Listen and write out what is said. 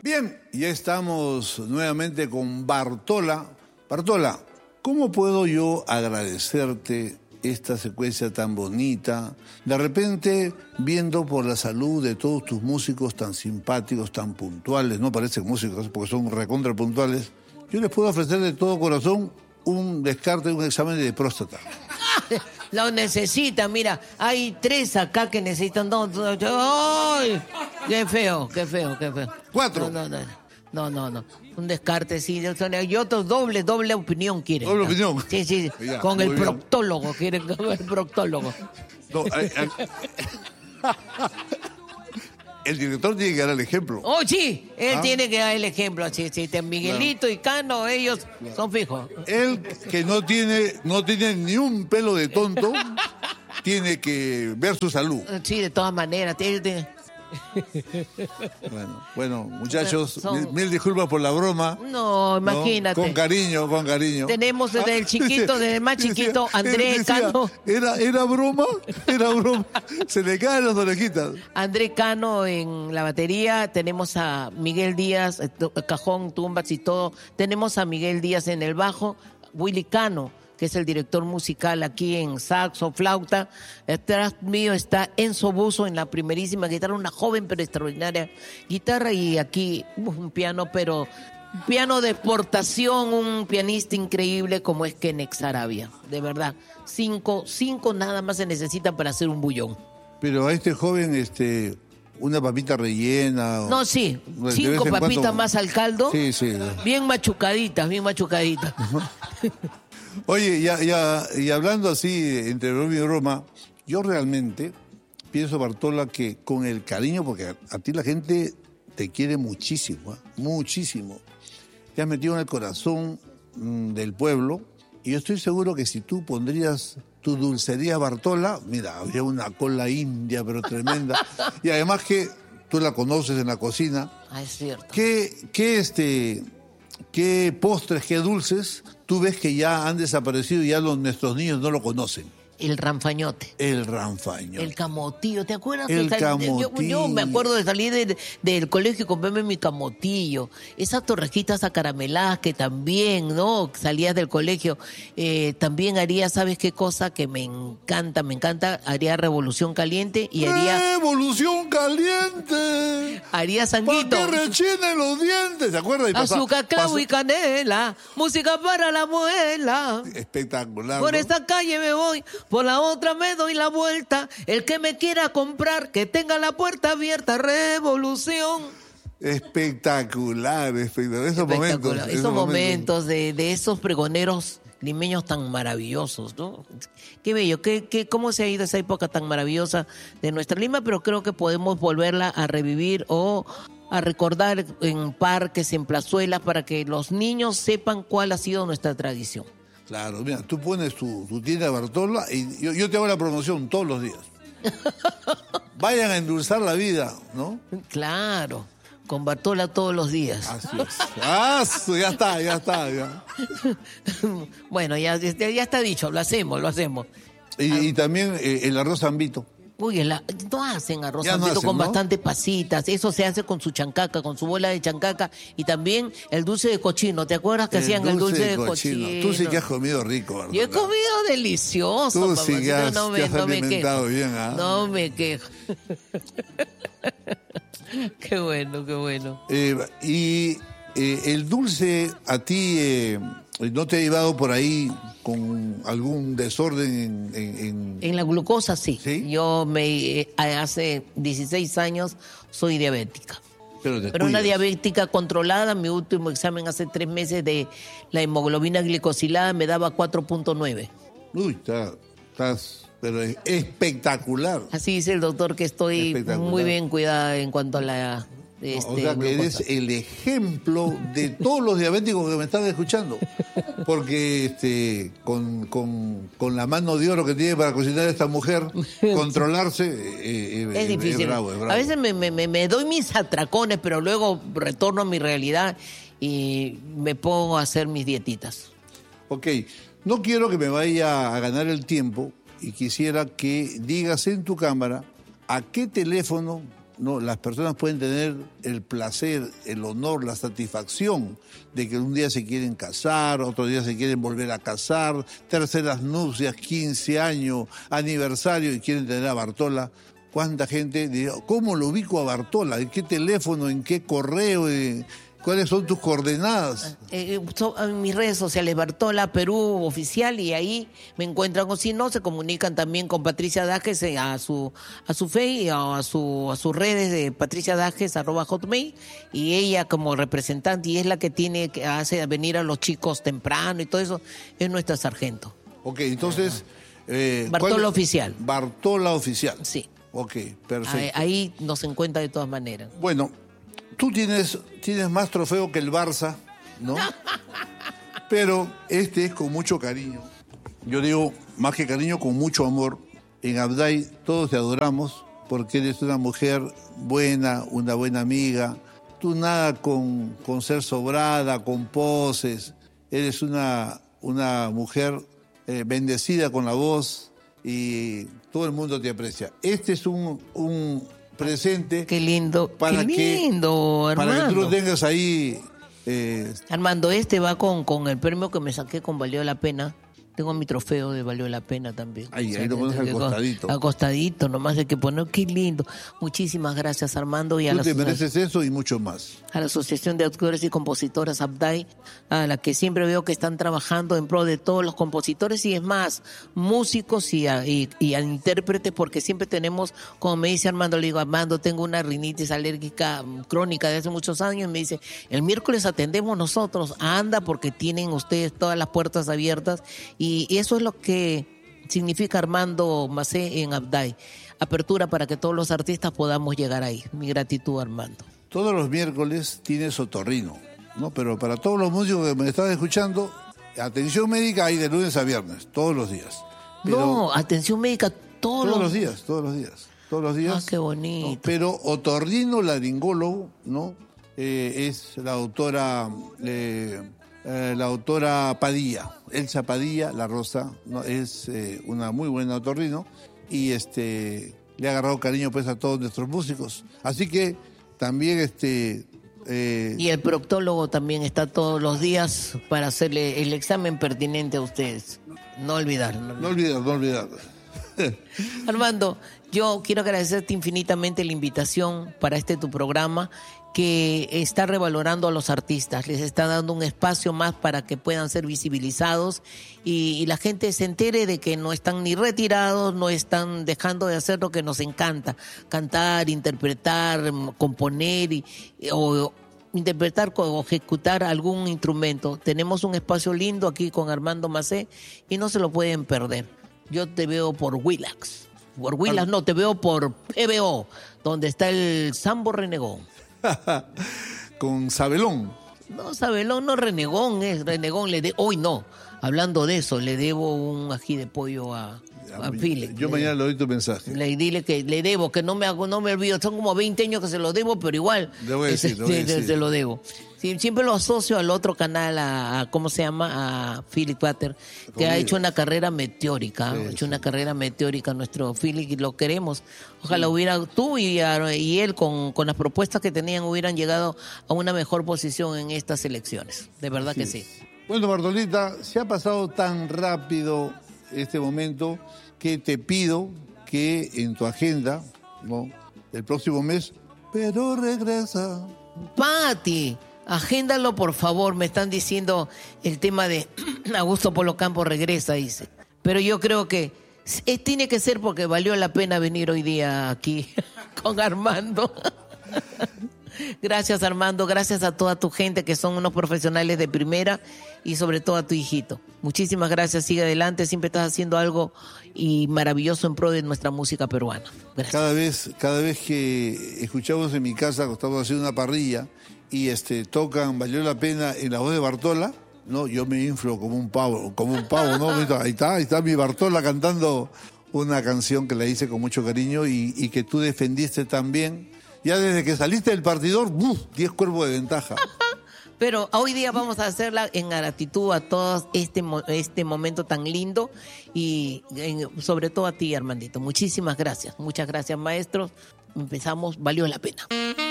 Bien, ya estamos nuevamente con Bartola. Bartola, ¿cómo puedo yo agradecerte esta secuencia tan bonita? De repente, viendo por la salud de todos tus músicos tan simpáticos, tan puntuales, no parecen músicos porque son recontra puntuales, yo les puedo ofrecer de todo corazón un descarte, un examen de próstata. Lo necesitan, mira, hay 3 acá que necesitan dos. ¡Ay! Qué feo, qué feo, qué feo. 4. No. Un descarte, sí. Y otros doble opinión quieren. ¿Doble opinión? Sí. Ya, con el muy bien. proctólogo, quieren con el proctólogo. No, el director tiene que dar el ejemplo. Oh, sí, él tiene que dar el ejemplo. Sí. Miguelito y Cano, ellos son fijos. Él, que no tiene ni un pelo de tonto, tiene que ver su salud. Sí, de todas maneras. Bueno, muchachos, Son- mil disculpas por la broma. No, imagínate. Con cariño. Tenemos desde el chiquito, desde el más chiquito, André Cano. Era broma. Se le caen las orejitas. André Cano en la batería, tenemos a Miguel Díaz, cajón, tumbas y todo. Tenemos a Miguel Díaz en el bajo, Willy Cano, que es el director musical aquí en saxo, flauta. Detrás mío está Enzo Buzo en la primerísima guitarra, una joven pero extraordinaria guitarra, y aquí un piano, pero un piano de exportación, un pianista increíble como es Kenex Arabia, de verdad. 5 nada más se necesitan para hacer un bullón. Pero a este joven, una papita rellena. No, sí, de vez 5 en papitas cuando- más al caldo. Sí. Bien machucaditas. Oye, y hablando así, entre broma y broma, yo realmente pienso, Bartola, que con el cariño, porque a ti la gente te quiere muchísimo, muchísimo. Te has metido en el corazón del pueblo, y yo estoy seguro que si tú pondrías tu dulcería Bartola, mira, habría una cola india, pero tremenda. Y además que tú la conoces en la cocina. Ah, es cierto. ¿Qué postres, qué dulces tú ves que ya han desaparecido y ya nuestros niños no lo conocen? El ranfañote. El ranfaño. El camotillo, ¿te acuerdas? El Yo me camotillo. acuerdo de salir del colegio y comprarme mi camotillo. Esas torrejitas acarameladas que también, ¿no? Salías del colegio. También haría, ¿sabes qué cosa? Que me encanta. Haría revolución caliente y ¡Revolución caliente! haría ¡Para sanguito. que rechinen los dientes! ¿Se acuerdan? Y Azúcar, cacao y canela, música para la muela. Espectacular, Por ¿no? esta calle me voy, por la otra me doy la vuelta. El que me quiera comprar, que tenga la puerta abierta. Revolución. Espectacular. Esos Espectacular. Esos momentos. momentos de esos pregoneros limeños tan maravillosos, ¿no? Qué bello, cómo se ha ido esa época tan maravillosa de nuestra Lima, pero creo que podemos volverla a revivir o a recordar en parques, en plazuelas, para que los niños sepan cuál ha sido nuestra tradición. Claro, mira, tú pones tu tienda Bartola y yo te hago la promoción todos los días. Vayan a endulzar la vida, ¿no? Claro, con Bartola todos los días. Así es. Ya está. Bueno, ya está dicho, lo hacemos. Y también el arroz zambito. Uy, no hacen arroz Ya no zambito hacen, con ¿no? bastante pasitas. Eso se hace con su chancaca, con su bola de chancaca. Y también el dulce de cochino. ¿Te acuerdas que hacían el dulce de cochino? Tú sí que has comido rico, Bartola. Yo he comido delicioso. Tú sí que papacito, has- no te has me alimentado quejo. bien, ¿ah? No me quejo. Qué bueno. Y el dulce a ti no te ha llevado por ahí con algún desorden En la glucosa sí. ¿Sí? Yo hace 16 años soy diabética. Pero te Pero una cuidas. diabética controlada. Mi último examen hace 3 meses de la hemoglobina glicosilada me daba 4.9. Uy, estás pero es espectacular. Así dice el doctor, que estoy Espectacular. muy bien cuidada en cuanto a la O sea, que eres glucosa. el ejemplo de todos los diabéticos que me están escuchando. Porque con la mano de oro que tiene para cocinar esta mujer, controlarse Es difícil. es bravo. A veces me doy mis atracones, pero luego retorno a mi realidad y me pongo a hacer mis dietitas. Ok, no quiero que me vaya a ganar el tiempo y quisiera que digas en tu cámara a qué teléfono no, las personas pueden tener el placer, el honor, la satisfacción de que un día se quieren casar, otro día se quieren volver a casar, terceras nupcias, 15 años, aniversario y quieren tener a Bartola. ¿Cuánta gente diría, cómo lo ubico a Bartola? ¿En qué teléfono? ¿En qué correo? ¿Cuáles son tus coordenadas? En mis redes sociales, Bartola Perú Oficial, y ahí me encuentran, o si no, se comunican también con Patricia Dajes a su Face o a sus redes de patriciadajes@hotmail, y ella como representante, y es la que hace venir a los chicos temprano y todo eso, es nuestra sargento. Ok, entonces... Bartola Oficial. Bartola Oficial. Sí. Ok, perfecto. Ahí nos encuentra de todas maneras. Bueno, tú tienes más trofeo que el Barça, ¿no? Pero este es con mucho cariño. Yo digo, más que cariño, con mucho amor. En Abday todos te adoramos porque eres una mujer buena, una buena amiga. Tú nada con ser sobrada, con poses. Eres una mujer bendecida con la voz y todo el mundo te aprecia. Este es un presente. Qué lindo, para lindo, Armando. Para que tú lo tengas ahí. Armando, este va con el premio que me saqué con Valió la Pena. Tengo mi trofeo de Valió la Pena también. Ahí lo pones al costadito. Al costadito, nomás hay que poner. Qué lindo. Muchísimas gracias, Armando. Y tú te mereces eso y mucho más. A la Asociación de Autores y Compositoras Abday, a la que siempre veo que están trabajando en pro de todos los compositores y es más, músicos y a intérpretes, porque siempre tenemos, como me dice Armando, le digo, Armando, tengo una rinitis alérgica crónica de hace muchos años, y me dice, el miércoles atendemos nosotros, anda, porque tienen ustedes todas las puertas abiertas. Y eso es lo que significa Armando Macé en Abday. Apertura para que todos los artistas podamos llegar ahí. Mi gratitud, Armando. Todos los miércoles tienes otorrino, ¿no? Pero para todos los músicos que me están escuchando, atención médica hay de lunes a viernes, todos los días. Pero, no, atención médica todos los días. Todos los días. Ah, qué bonito. ¿No? Pero otorrino laringólogo, ¿no? Es la doctora Padilla, Elsa Padilla, La Rosa, ¿no? Es una muy buena otorrino y le ha agarrado cariño pues a todos nuestros músicos. Así que también y el proctólogo también está todos los días para hacerle el examen pertinente a ustedes. No olvidar. No olvidar. Armando, yo quiero agradecerte infinitamente la invitación para tu programa, que está revalorando a los artistas, les está dando un espacio más para que puedan ser visibilizados y la gente se entere de que no están ni retirados, no están dejando de hacer lo que nos encanta, cantar, interpretar, componer o interpretar o ejecutar algún instrumento. Tenemos un espacio lindo aquí con Armando Macé y no se lo pueden perder. Yo te veo por Willax. Por Willax no, te veo por PBO, donde está el Sambo Renegón. Con Sabelón. No, Sabelón no, Renegón es Renegón. Hoy no, hablando de eso, le debo un ají de pollo a Philip. Yo mañana le doy tu mensaje. Dile que le debo, que no me olvido. Son como 20 años que se lo debo, pero igual le voy a decir. Se lo debo. Sí, siempre lo asocio al otro canal, a ¿cómo se llama? A Philip Pater, que ha hecho una carrera meteórica. Ha hecho una carrera meteórica nuestro Philip y lo queremos. Ojalá hubiera tú y él con las propuestas que tenían hubieran llegado a una mejor posición en estas elecciones. De verdad que sí. Bueno, Bartolita, se ha pasado tan rápido este momento que te pido que en tu agenda, ¿no? El próximo mes, pero regresa. Pati, agéndalo por favor, me están diciendo el tema de Augusto Polo Campo regresa, dice. Pero yo creo que tiene que ser porque valió la pena venir hoy día aquí con Armando. Gracias, Armando, gracias a toda tu gente que son unos profesionales de primera y sobre todo a tu hijito. Muchísimas gracias, sigue adelante, siempre estás haciendo algo y maravilloso en pro de nuestra música peruana. Gracias. Cada vez que escuchamos en mi casa, estamos haciendo una parrilla y tocan Valió la Pena en la voz de Bartola, no, yo me inflo como un pavo, ¿no? Ahí está mi Bartola cantando una canción que la hice con mucho cariño y que tú defendiste también. Ya desde que saliste del partidor, 10 cuerpos de ventaja. Pero hoy día vamos a hacerla en gratitud a todos este momento tan lindo y sobre todo a ti, Armandito. Muchísimas gracias. Muchas gracias, maestros. empezamos, valió la pena.